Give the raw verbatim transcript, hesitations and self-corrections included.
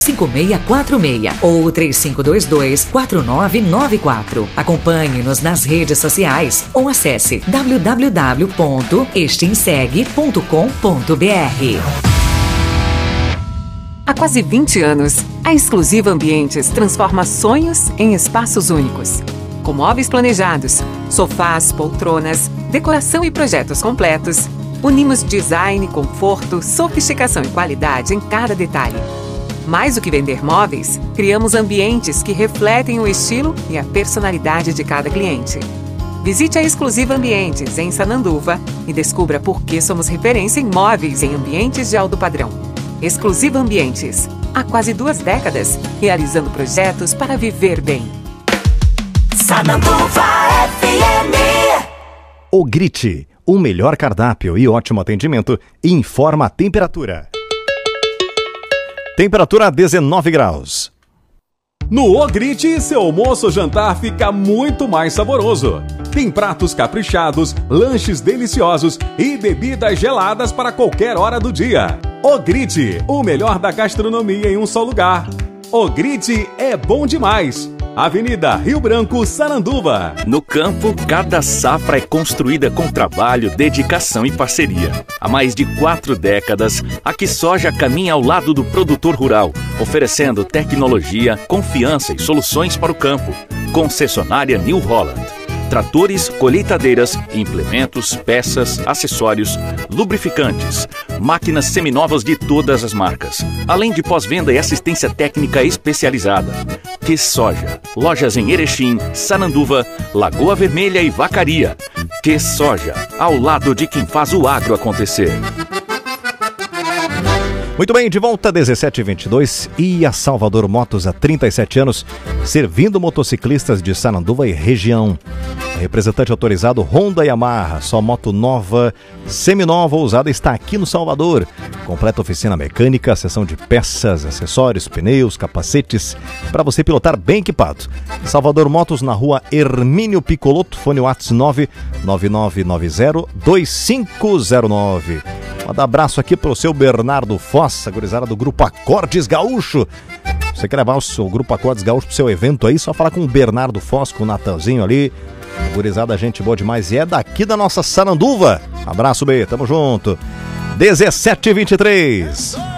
cinco seis quatro seis ou três cinco dois dois, quatro nove nove quatro. Acompanhe-nos nas redes sociais ou acesse w w w ponto estinseg ponto com ponto b r. Há quase vinte anos, a Exclusiva Ambientes transforma sonhos em espaços únicos. Com móveis planejados, sofás, poltronas, decoração e projetos completos, unimos design, conforto, sofisticação e qualidade em cada detalhe. Mais do que vender móveis, criamos ambientes que refletem o estilo e a personalidade de cada cliente. Visite a Exclusiva Ambientes em Sananduva e descubra por que somos referência em móveis em ambientes de alto padrão. Exclusiva Ambientes, há quase duas décadas, realizando projetos para viver bem. Sananduva F M. O Grite, o melhor cardápio e ótimo atendimento, informa a temperatura. Temperatura dezenove graus. No O Grite, seu almoço ou jantar fica muito mais saboroso. Tem pratos caprichados, lanches deliciosos e bebidas geladas para qualquer hora do dia. O Grite, o melhor da gastronomia em um só lugar. O Grite é bom demais. Avenida Rio Branco, Sananduva. No campo, cada safra é construída com trabalho, dedicação e parceria. Há mais de quatro décadas, a QuiSoja caminha ao lado do produtor rural, oferecendo tecnologia, confiança e soluções para o campo. Concessionária New Holland. Tratores, colheitadeiras, implementos, peças, acessórios, lubrificantes, máquinas seminovas de todas as marcas, além de pós-venda e assistência técnica especializada. QuiSoja, lojas em Erechim, Sananduva, Lagoa Vermelha e Vacaria. QuiSoja, ao lado de quem faz o agro acontecer. Muito bem, de volta dezessete e vinte e dois e a Salvador Motos há trinta e sete anos, servindo motociclistas de Sananduva e região. Representante autorizado Honda Yamaha, só moto nova, seminova ou usada está aqui no Salvador. Completa oficina mecânica, seção de peças, acessórios, pneus, capacetes, para você pilotar bem equipado. Salvador Motos na rua Hermínio Picoloto, fone WhatsApp nove nove nove nove zero dois cinco zero nove. Manda abraço aqui pro seu Bernardo Fossa, gurizada do Grupo Acordes Gaúcho. Você quer levar o seu Grupo Acordes Gaúcho pro seu evento aí, só falar com o Bernardo Fossa, com o Natanzinho ali. Gurizada, gente boa demais e é daqui da nossa Sananduva. Abraço, B, tamo junto. dezessete e vinte e três.